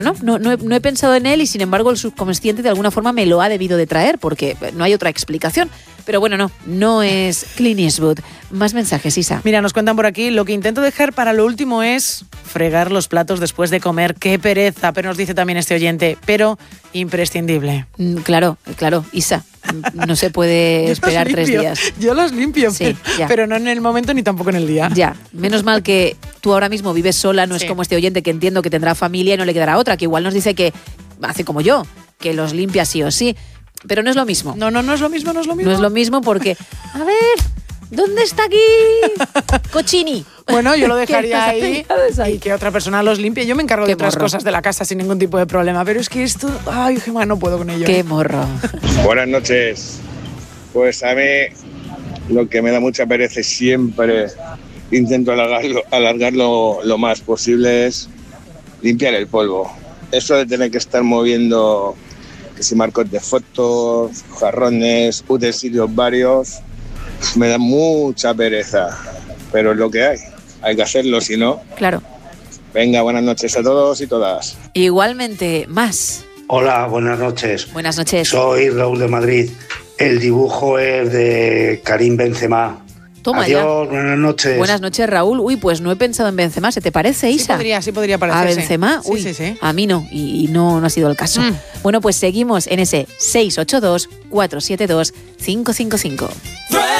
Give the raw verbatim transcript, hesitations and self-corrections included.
No, no, no, he, no he pensado en él y sin embargo el subconsciente de alguna forma me lo ha debido de traer porque no hay otra explicación. Pero bueno, no, no es Clint Eastwood. Más mensajes, Isa. Mira, nos cuentan por aquí, lo que intento dejar para lo último es fregar los platos después de comer. ¡Qué pereza! Pero nos dice también este oyente, pero imprescindible. Mm, claro, claro, Isa. No se puede esperar tres días. Yo los limpio, sí, pero, pero no en el momento ni tampoco en el día. Ya, menos mal que tú ahora mismo vives sola, no sí. es como este oyente que entiendo que tendrá familia y no le quedará otra, que igual nos dice que hace como yo, que los limpia sí o sí. Pero no es lo mismo. No, no, no es lo mismo, no es lo mismo. No es lo mismo porque, a ver, ¿dónde está aquí Cochini? Bueno, yo lo dejaría ahí y que otra persona los limpie. Yo me encargo de otras morro. cosas de la casa sin ningún tipo de problema, pero es que esto, ay, Gemma, no puedo con ello. Qué morro. Buenas noches. Pues a mí lo que me da mucha pereza y siempre intento alargarlo, alargarlo lo más posible es limpiar el polvo. Eso de tener que estar moviendo que si marcos de fotos, jarrones, utensilios varios, me da mucha pereza, pero es lo que hay, hay que hacerlo, si no. Claro. Venga, buenas noches a todos y todas. Igualmente, más. Hola, buenas noches. Buenas noches. Soy Raúl de Madrid. El dibujo es de Karim Benzema. Toma Adiós, ya. buenas noches. Buenas noches, Raúl. Uy, pues no he pensado en Benzema. ¿Se te parece, Isa? Sí podría, sí podría parecerse. ¿A Benzema? Sí, Uy, sí, sí. a mí no, y, y no, no ha sido el caso. Mm. Bueno, pues seguimos en ese seis ocho dos, cuatro siete dos, cinco cinco cinco.